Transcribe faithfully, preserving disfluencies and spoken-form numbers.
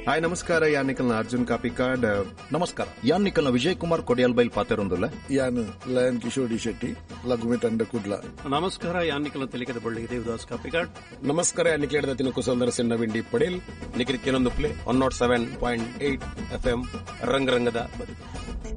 Hi ನಮಸ್ಕಾರ ಯಾನ್ ನಿಕಲ್ನ ಅರ್ಜುನ್ ಕಾಪಿಕಾಡ್ ನಮಸ್ಕಾರ ಯಾನ್ ನಿಕಲ್ನ ವಿಜಯ್ ಕುಮಾರ್ ಕೊಡಿಯಲ್ ಬೈಲ್ ಪಾತೆರೊಂದುಲ್ಲ ಯಾನ್ ಲಯನ್ ಕಿಶೋರ್ ಡಿ ಶೆಟ್ಟಿ ಲಘುಮೆ ತಂಡ ಕುಡ್ಲ ನಮಸ್ಕಾರ ಯಾನ್ ನಿಕಲ್ನ ತೆಲಿಕದ ಬಳ್ಳಿಗೆ ದೇವದಾಸ್ ಕಾಪಿಕಾಡ್ ನಮಸ್ಕಾರ ಯಾನ್ ನಿಕಲೇಡದ ತಿನ ಕುಸಲ್ದರ ಸಿನ್ನ ವಿಂಡಿ ಪಡೇಲ್ ನಿಖಿಲ್ ಕೆಲವೊಂದು play one not seven point eight F M ರಂಗರಂಗದ ಬದುಕು.